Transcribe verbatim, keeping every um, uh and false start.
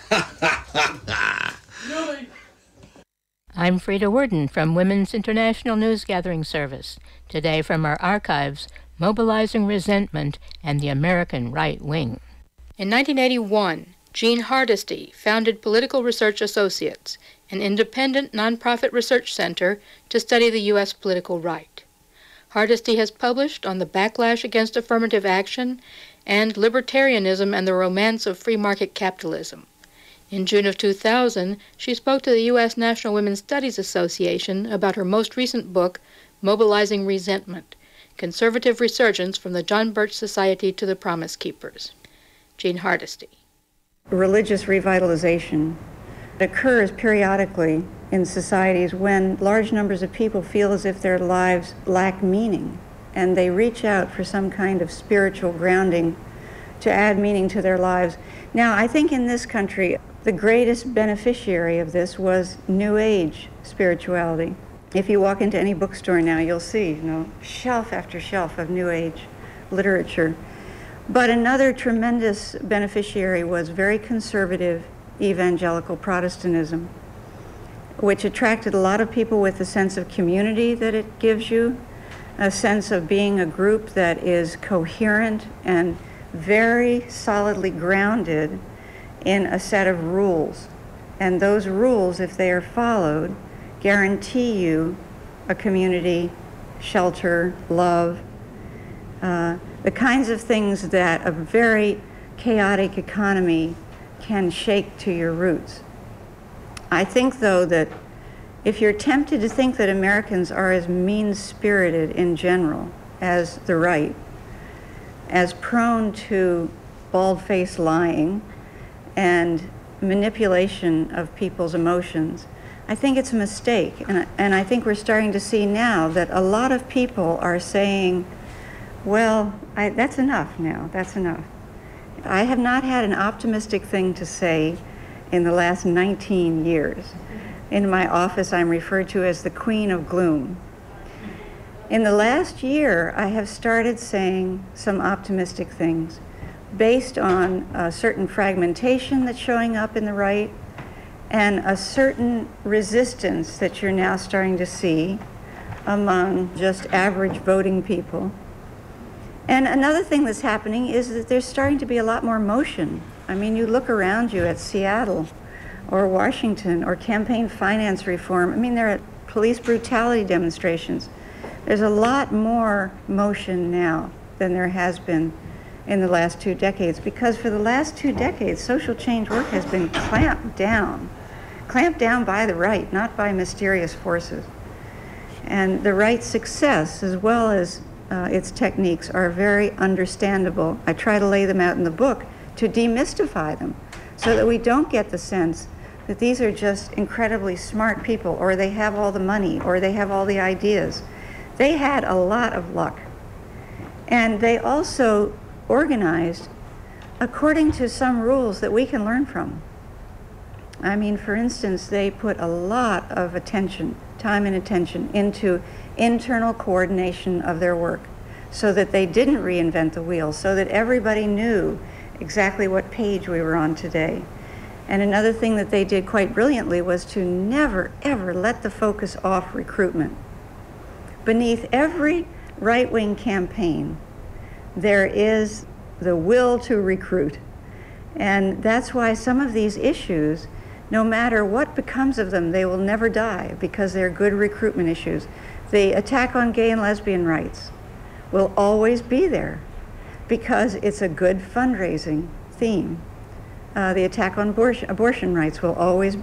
I'm Frida Worden from Women's International News Gathering Service. Today from our archives, Mobilizing Resentment and the American Right Wing. In nineteen eighty-one, Jean Hardesty founded Political Research Associates, an independent nonprofit research center to study the U S political right. Hardesty has published on the backlash against affirmative action and libertarianism and the romance of free market capitalism. In June of two thousand, she spoke to the U S National Women's Studies Association about her most recent book, Mobilizing Resentment, Conservative Resurgence from the John Birch Society to the Promise Keepers. Jean Hardesty. Religious revitalization occurs periodically in societies when large numbers of people feel as if their lives lack meaning, and they reach out for some kind of spiritual grounding to add meaning to their lives. Now, I think in this country, the greatest beneficiary of this was New Age spirituality. If you walk into any bookstore now, you'll see, you know, shelf after shelf of New Age literature. But another tremendous beneficiary was very conservative evangelical Protestantism, which attracted a lot of people with the sense of community that it gives you, a sense of being a group that is coherent and very solidly grounded in a set of rules. And those rules, if they are followed, guarantee you a community, shelter, love, uh, the kinds of things that a very chaotic economy can shake to your roots. I think, though, that if you're tempted to think that Americans are as mean-spirited in general as the right, as prone to bald-faced lying and manipulation of people's emotions, I think it's a mistake. And, and I think we're starting to see now that a lot of people are saying, well, I, that's enough now, that's enough. I have not had an optimistic thing to say in the last nineteen years. In my office, I'm referred to as the Queen of Gloom. In the last year, I have started saying some optimistic things based on a certain fragmentation that's showing up in the right and a certain resistance that you're now starting to see among just average voting people. And another thing that's happening is that there's starting to be a lot more motion. I mean, you look around you at Seattle or Washington or campaign finance reform. I mean, there are police brutality demonstrations. There's a lot more motion now than there has been in the last two decades, because for the last two decades, social change work has been clamped down. Clamped down by the right, not by mysterious forces. And the right's success, as well as Uh, its techniques, are very understandable. I try to lay them out in the book to demystify them so that we don't get the sense that these are just incredibly smart people, or they have all the money, or they have all the ideas. They had a lot of luck. And they also organized according to some rules that we can learn from. I mean, for instance, they put a lot of attention, time and attention, into internal coordination of their work so that they didn't reinvent the wheel, so that everybody knew exactly what page we were on today. And another thing that they did quite brilliantly was to never, ever let the focus off recruitment. Beneath every right-wing campaign, there is the will to recruit. And that's why some of these issues, no matter what becomes of them, they will never die because they're good recruitment issues. The attack on gay and lesbian rights will always be there because it's a good fundraising theme. Uh, the attack on abortion, abortion rights will always